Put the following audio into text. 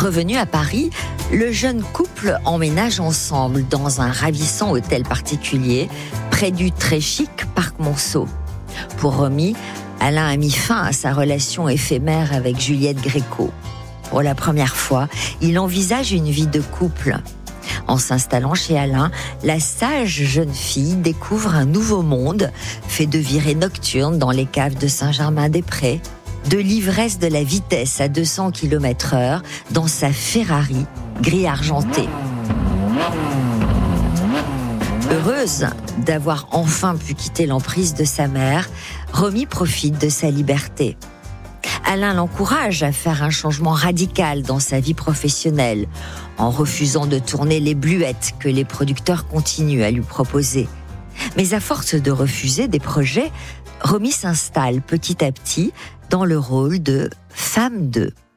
Revenu à Paris, le jeune couple emménage ensemble dans un ravissant hôtel particulier près du très chic Parc Monceau. Pour Romy, Alain a mis fin à sa relation éphémère avec Juliette Gréco. Pour la première fois, il envisage une vie de couple. En s'installant chez Alain, la sage jeune fille découvre un nouveau monde, fait de virées nocturnes dans les caves de Saint-Germain-des-Prés, de l'ivresse de la vitesse à 200 km/h dans sa Ferrari gris argenté. Heureuse d'avoir enfin pu quitter l'emprise de sa mère, Romy profite de sa liberté. Alain l'encourage à faire un changement radical dans sa vie professionnelle, en refusant de tourner les bluettes que les producteurs continuent à lui proposer. Mais à force de refuser des projets, Romy s'installe petit à petit dans le rôle de femme d'eux.